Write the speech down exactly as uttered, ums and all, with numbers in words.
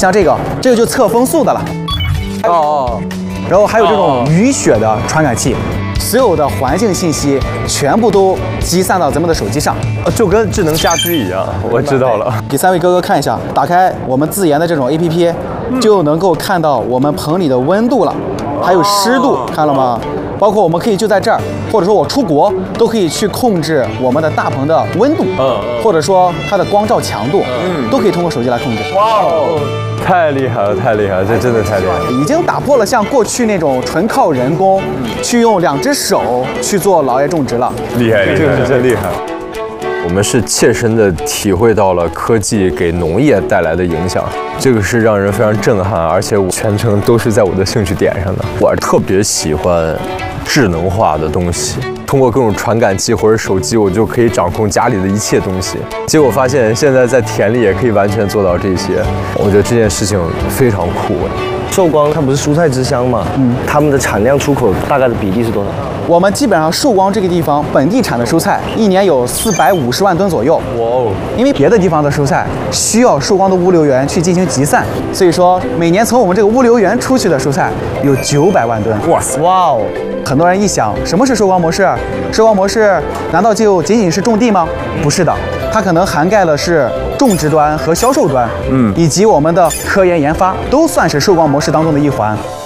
像这个，这个就测风速的了。 哦哦。 然后还有这种雨雪的传感器。 所有的环境信息全部都积散到咱们的手机上， 就跟智能家居一样。我知道了。 给三位哥哥看一下，打开我们自研的这种 A P P， 就能够看到我们棚里的温度了，还有湿度，看了吗？包括我们可以就在这儿，或者说我出国都可以去控制我们的大棚的温度，嗯，或者说它的光照强度，嗯，都可以通过手机来控制。哇哦！ 太厉害了，太厉害了，这真的太厉害了！ 已经打破了像过去那种纯靠人工，去用两只手去做老叶种植了。 厉害，这个是真厉害。我们是切身的体会到了科技给农业带来的影响，这个是让人非常震撼，而且我全程都是在我的兴趣点上的。我特别喜欢智能化的东西。 通过各种传感器或者手机，我就可以掌控家里的一切东西。结果发现，现在在田里也可以完全做到这些。我觉得这件事情非常酷。 寿光它不是蔬菜之乡嘛？嗯，他们的产量出口大概的比例是多少？ 我们基本上寿光这个地方本地产的蔬菜一年有四百五十万吨左右。哇哦！因为别的地方的蔬菜需要寿光的物流园去进行集散，所以说每年从我们这个物流园出去的蔬菜有九百万吨。哇塞！哇哦！ 很多人一想，什么是收光模式？收光模式难道就仅仅是种地吗？不是的，它可能涵盖了是种植端和销售端，嗯，以及我们的科研研发，都算是收光模式当中的一环。